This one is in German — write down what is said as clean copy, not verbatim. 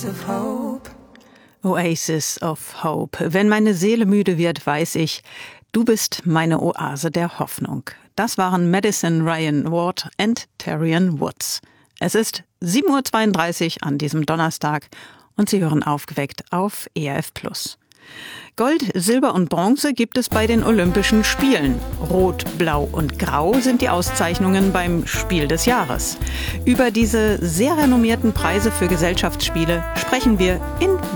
of hope. Oasis of Hope. Wenn meine Seele müde wird, weiß ich, du bist meine Oase der Hoffnung. Das waren Madison Ryan Ward und Terrian Woods. Es ist 7:32 Uhr an diesem Donnerstag und Sie hören Aufgeweckt auf ERF+. Gold, Silber und Bronze gibt es bei den Olympischen Spielen. Rot, Blau und Grau sind die Auszeichnungen beim Spiel des Jahres. Über diese sehr renommierten Preise für Gesellschaftsspiele sprechen wir in